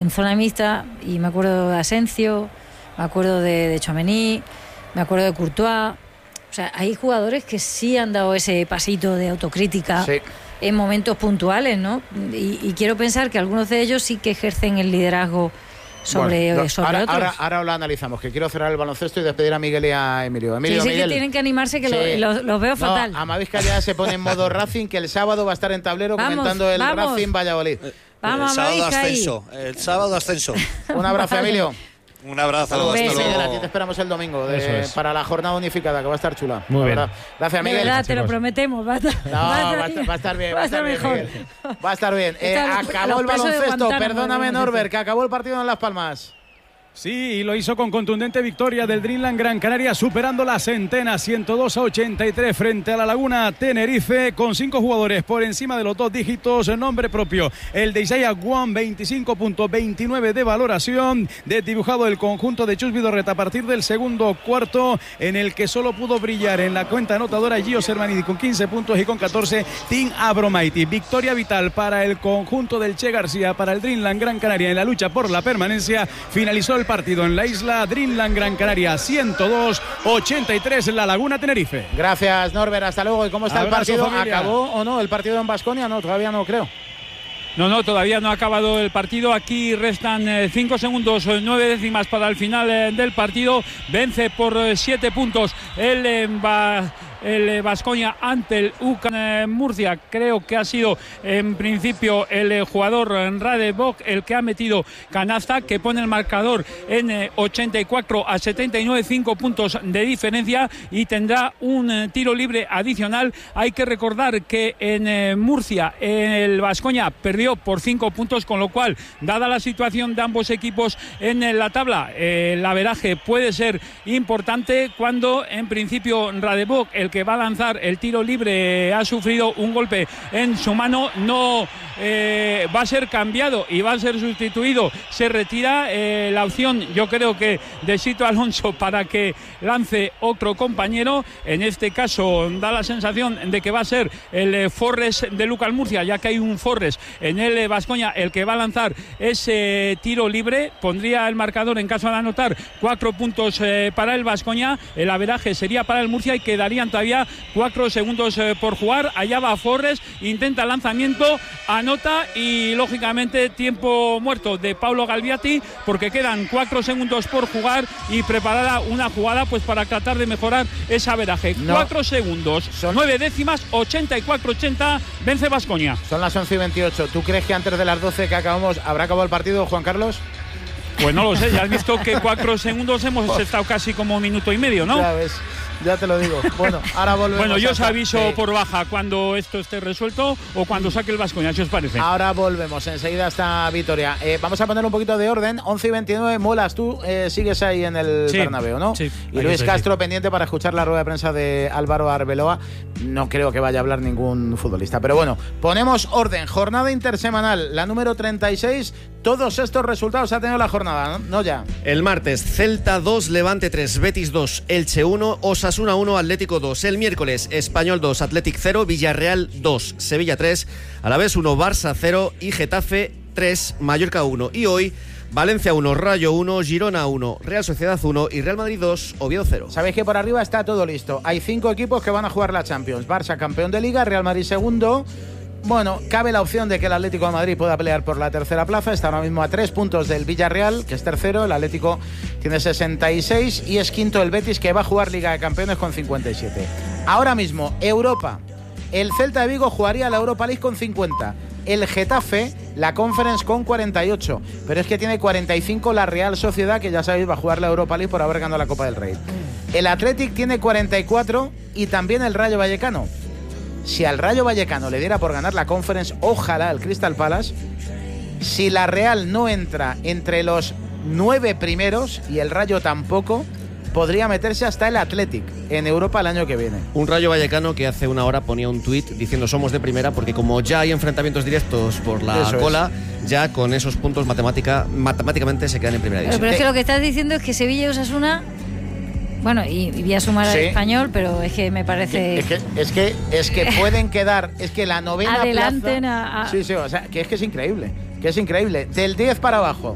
en zona mixta, y me acuerdo de Asencio, me acuerdo de Tchouaméni, me acuerdo de Courtois. O sea, hay jugadores que sí han dado ese pasito de autocrítica en momentos puntuales, ¿no? Y quiero pensar que algunos de ellos sí que ejercen el liderazgo sobre otros. Ahora lo analizamos, que quiero cerrar el baloncesto y despedir a Miguel y a Emilio. Miguel. Que tienen que animarse, que los veo fatal. Amavisca ya se pone en modo Racing, que el sábado va a estar en tablero comentando el Racing Valladolid. Vamos, el sábado ascenso. Un abrazo, Emilio. Un abrazo. Miguel, aquí te esperamos el domingo para la jornada unificada, que va a estar chula. Muy bien. Gracias, Miguel. De verdad, te lo prometemos. Va a estar bien. Va a estar bien. Acabó el baloncesto. Perdóname, Norbert, que acabó el partido en Las Palmas. Sí, y lo hizo con contundente victoria del Dreamland Gran Canaria, superando la centena 102-83 frente a la Laguna Tenerife, con 5 jugadores por encima de los 2 dígitos, nombre propio, el de Isaiah Wong, 25.29 de valoración, desdibujado el conjunto de Chus Vidorreta a partir del segundo cuarto, en el que solo pudo brillar en la cuenta anotadora Gio Sermanidi con 15 puntos y con 14 Tim Abromaiti. Victoria vital para el conjunto del Che García, para el Dreamland Gran Canaria en la lucha por la permanencia. Finalizó el partido en la isla. Dreamland Gran Canaria 102-83 la Laguna Tenerife. Gracias, Norbert, hasta luego. ¿Y cómo está el partido? Familia. ¿Acabó o no el partido en Baskonia? No, todavía no creo. No, todavía no ha acabado el partido. Aquí restan 5 segundos, 9 décimas para el final del partido. Vence por 7 puntos el Baskonia ante el UCAN Murcia. Creo que ha sido en principio el jugador Rade Bok el que ha metido canasta, que pone el marcador en 84-79, 5 puntos de diferencia, y tendrá un tiro libre adicional. Hay que recordar que en Murcia el Baskonia perdió por 5 puntos, con lo cual, dada la situación de ambos equipos en la tabla, el averaje puede ser importante, cuando en principio Rade Bok, el que va a lanzar el tiro libre, ha sufrido un golpe en su mano. No va a ser cambiado y va a ser sustituido. Se retira la opción, yo creo que de Sito Alonso, para que lance otro compañero. En este caso da la sensación de que va a ser el Forres de Lucal Murcia, ya que hay un Forres en el Baskonia el que va a lanzar ese tiro libre. Pondría el marcador, en caso de anotar, 4 puntos para el Baskonia. El averaje sería para el Murcia y quedarían todavía 4 segundos por jugar. Allá va Forres, intenta el lanzamiento, anota, y lógicamente tiempo muerto de Paulo Galviati, porque quedan 4 segundos por jugar y preparada una jugada pues para tratar de mejorar ese averaje. 4 segundos, 9 décimas, 84-80, vence Baskonia. Son las 11:28. ¿Tú crees que antes de las 12 que acabamos habrá acabado el partido, Juan Carlos? Pues no lo sé, ya has visto que 4 segundos hemos estado casi como minuto y medio, ¿no? Ya ves. Ya te lo digo. Bueno, ahora volvemos. Bueno, yo os aviso por baja cuando esto esté resuelto o cuando saque el Baskonia, si os parece. Ahora volvemos, enseguida está Vitoria. Vamos a poner un poquito de orden. 11:29, Molas, tú sigues ahí en el Bernabéu, ¿no? Sí. Y Luis Castro pendiente para escuchar la rueda de prensa de Álvaro Arbeloa. No creo que vaya a hablar ningún futbolista. Pero bueno, ponemos orden. Jornada intersemanal, la número 36. Todos estos resultados ha tenido la jornada, ¿no? Ya. El martes, Celta 2, Levante 3, Betis 2, Elche 1, Osasuna 1, Atlético 2. El miércoles, Español 2, Athletic 0, Villarreal 2, Sevilla 3, Alavés 1, Barça 0 y Getafe 3, Mallorca 1. Y hoy, Valencia 1, Rayo 1, Girona 1, Real Sociedad 1 y Real Madrid 2, Oviedo 0. Sabéis que por arriba está todo listo. Hay 5 equipos que van a jugar la Champions. Barça campeón de Liga, Real Madrid segundo. Bueno, cabe la opción de que el Atlético de Madrid pueda pelear por la tercera plaza. Está ahora mismo a 3 puntos del Villarreal, que es tercero. El Atlético tiene 66 y es quinto el Betis, que va a jugar Liga de Campeones con 57. Ahora mismo, Europa. El Celta de Vigo jugaría la Europa League con 50. El Getafe, la Conference, con 48. Pero es que tiene 45 la Real Sociedad, que ya sabéis va a jugar la Europa League por haber ganado la Copa del Rey. El Athletic tiene 44 y también el Rayo Vallecano. Si al Rayo Vallecano le diera por ganar la Conference, ojalá al Crystal Palace. Si la Real no entra entre los 9 primeros y el Rayo tampoco, podría meterse hasta el Athletic en Europa el año que viene. Un Rayo Vallecano que hace una hora ponía un tuit diciendo somos de primera, porque como ya hay enfrentamientos directos por la cola, ya con esos puntos matemáticamente se quedan en primera división. Pero es que lo que estás diciendo es que Sevilla y Osasuna... Bueno, y voy a sumar al Español, pero es que me parece... Es que pueden quedar... Es que la novena adelanten plaza... Sí, o sea, que es increíble. Que es increíble. Del 10 para abajo.